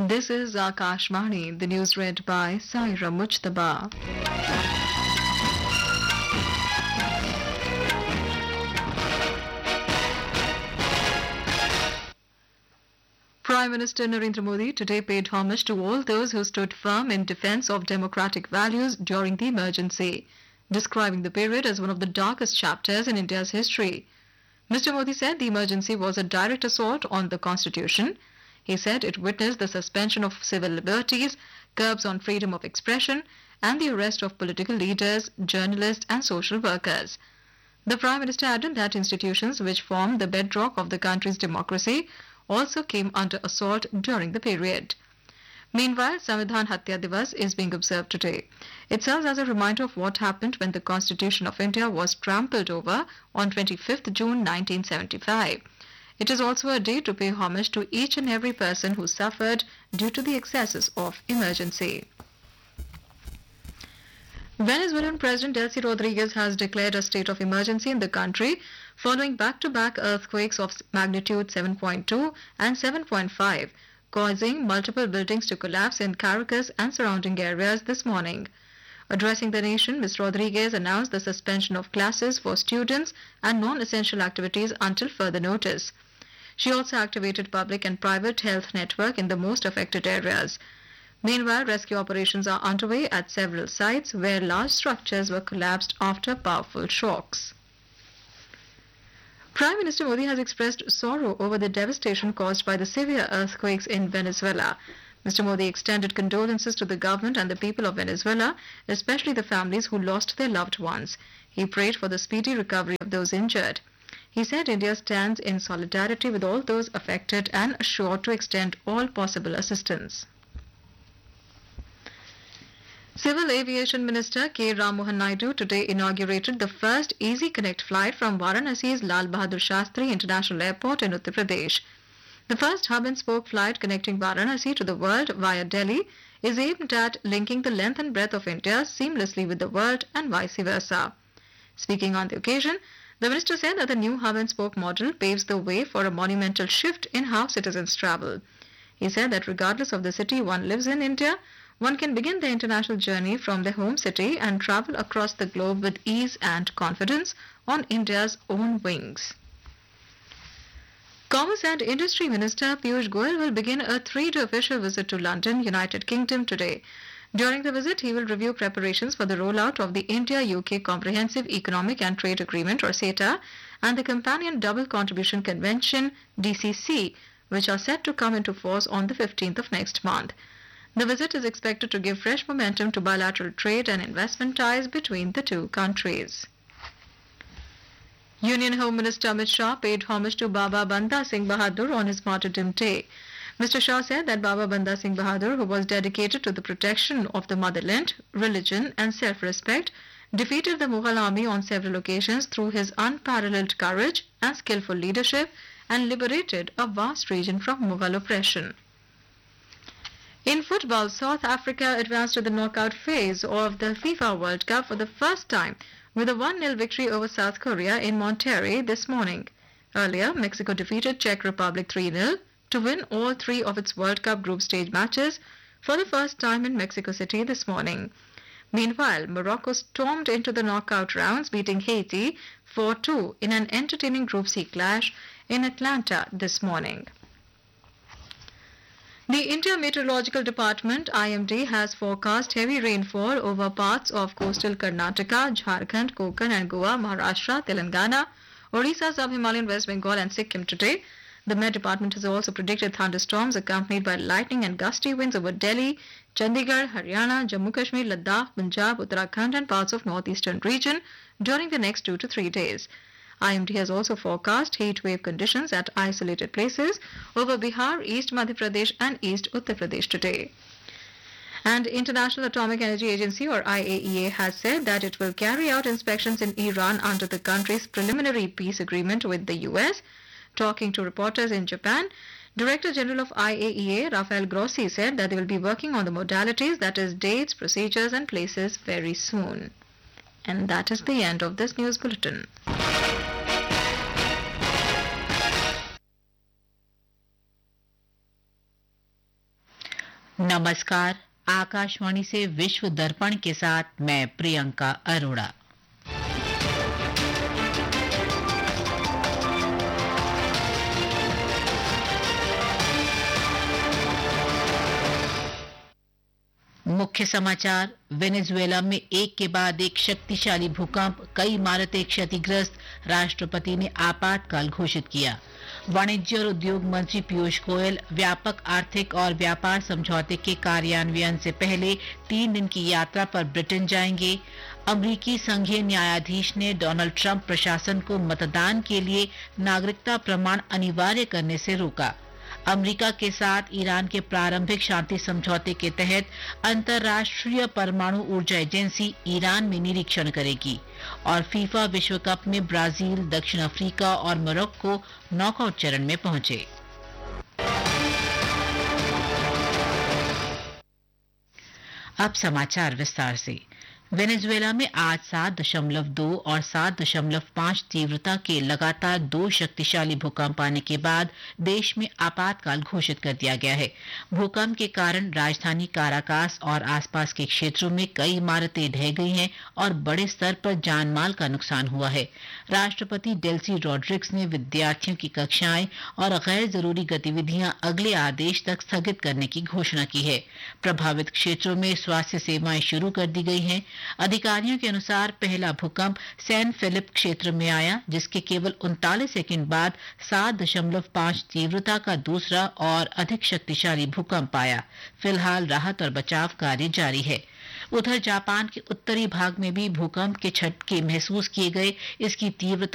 This is Akashvani, the news read by Saira Mujtaba. Prime Minister Narendra Modi today paid homage to all those who stood firm in defense of democratic values during the emergency, describing the period as one of the darkest chapters in India's history. Mr. Modi said the emergency was a direct assault on the constitution. He said it witnessed the suspension of civil liberties, curbs on freedom of expression, and the arrest of political leaders, journalists, and social workers. The Prime Minister added that institutions which form the bedrock of the country's democracy also came under assault during the period. Meanwhile, Samvidhan Hatya Divas is being observed today. It serves as a reminder of what happened when the Constitution of India was trampled over on 25th June 1975. It is also a day to pay homage to each and every person who suffered due to the excesses of emergency. Venezuelan President Delcy Rodriguez has declared a state of emergency in the country following back-to-back earthquakes of magnitude 7.2 and 7.5, causing multiple buildings to collapse in Caracas and surrounding areas this morning. Addressing the nation, Ms. Rodriguez announced the suspension of classes for students and non-essential activities until further notice. She also activated public and private health network in the most affected areas. Meanwhile, rescue operations are underway at several sites where large structures were collapsed after powerful shocks. Prime Minister Modi has expressed sorrow over the devastation caused by the severe earthquakes in Venezuela. Mr. Modi extended condolences to the government and the people of Venezuela, especially the families who lost their loved ones. He prayed for the speedy recovery of those injured. He said India stands in solidarity with all those affected and assured to extend all possible assistance. Civil Aviation Minister K. Ram Mohan Naidu today inaugurated the first Easy Connect flight from Varanasi's Lal Bahadur Shastri International Airport in Uttar Pradesh. The first hub-and-spoke flight connecting Varanasi to the world via Delhi is aimed at linking the length and breadth of India seamlessly with the world and vice versa. Speaking on the occasion, the minister said that the new hub-and-spoke model paves the way for a monumental shift in how citizens travel. He said that regardless of the city one lives in India, one can begin their international journey from their home city and travel across the globe with ease and confidence on India's own wings. Commerce and Industry Minister Piyush Goyal will begin a 3-day official visit to London, United Kingdom today. During the visit, he will review preparations for the rollout of the India-UK Comprehensive Economic and Trade Agreement or CETA and the Companion Double Contribution Convention DCC, which are set to come into force on the 15th of next month. The visit is expected to give fresh momentum to bilateral trade and investment ties between the two countries. Union Home Minister Amit Shah paid homage to Baba Banda Singh Bahadur on his martyrdom day. Mr. Shah said that Baba Banda Singh Bahadur, who was dedicated to the protection of the motherland, religion and self-respect, defeated the Mughal army on several occasions through his unparalleled courage and skillful leadership and liberated a vast region from Mughal oppression. In football, South Africa advanced to the knockout phase of the FIFA World Cup for the first time with a 1-0 victory over South Korea in Monterrey this morning. Earlier, Mexico defeated Czech Republic 3-0 to win all 3 of its World Cup group stage matches for the first time in Mexico City this morning. Meanwhile, Morocco stormed into the knockout rounds, beating Haiti 4-2 in an entertaining Group C clash in Atlanta this morning. The India Meteorological Department IMD has forecast heavy rainfall over parts of coastal Karnataka, Jharkhand, Konkan and Goa, Maharashtra, Telangana, Odisha, Sub-Himalayan, West Bengal and Sikkim today. The Met Department has also predicted thunderstorms accompanied by lightning and gusty winds over Delhi, Chandigarh, Haryana, Jammu Kashmir, Ladakh, Punjab, Uttarakhand and parts of northeastern region during the next 2 to 3 days. IMD has also forecast heat wave conditions at isolated places over Bihar, East Madhya Pradesh and East Uttar Pradesh today. And International Atomic Energy Agency or IAEA has said that it will carry out inspections in Iran under the country's preliminary peace agreement with the US. Talking to reporters in Japan, Director General of IAEA Rafael Grossi said that they will be working on the modalities, that is dates, procedures and places very soon. And that is the end of this news bulletin. नमस्कार। आकाशवाणी से विश्व दर्पण के साथ मैं प्रियंका अरोड़ा। मुख्य समाचार। Venezuela में एक के बाद एक शक्तिशाली भूकंप, कई इमारतें क्षतिग्रस्त, राष्ट्रपति ने आपातकाल घोषित किया। वाणिज्य और उद्योग मंत्री पीयूष गोयल व्यापक आर्थिक और व्यापार समझौते के कार्यान्वयन से पहले 3 दिन की यात्रा पर ब्रिटेन जाएंगे। अमेरिकी संघीय न्यायाधीश ने डोनाल्ड ट्रंप प्रशासन को मतदान के लिए नागरिकता प्रमाण अनिवार्य करने से रोका। अमेरिका के साथ ईरान के प्रारंभिक शांति समझौते के तहत अंतर्राष्ट्रीय परमाणु ऊर्जा एजेंसी ईरान में निरीक्षण करेगी। और फीफा विश्व कप में ब्राजील, दक्षिण अफ्रीका और मोरक्को नॉकआउट चरण में पहुंचे। अब समाचार विस्तार से। वेनेजुएला में आज 7.2 और 7.5 तीव्रता के लगातार 2 शक्तिशाली भूकंप आने के बाद देश में आपातकाल घोषित कर दिया गया है। भूकंप के कारण राजधानी काराकास और आसपास के क्षेत्रों में कई इमारतें ढह गई हैं और बड़े स्तर पर जानमाल का नुकसान हुआ है। राष्ट्रपति डेल्सी रॉड्रिग्स ने विद्यार्थियों की कक्षाएं और गैर जरूरी गतिविधियां अगले आदेश तक स्थगित करने की घोषणा की है। प्रभावित क्षेत्रों में स्वास्थ्य सेवाएं शुरू कर दी गई हैं। अधिकारियों के अनुसार पहला भूकंप सैन फिलिप क्षेत्र में आया, जिसके केवल 39 सेकंड बाद 7.5 तीव्रता का दूसरा और अधिक शक्तिशाली भूकंप आया। फिलहाल राहत और बचाव कार्य जारी है। उधर जापान के उत्तरी भाग में भी भूकंप के झटके महसूस किए गए। इसकी तीव्रता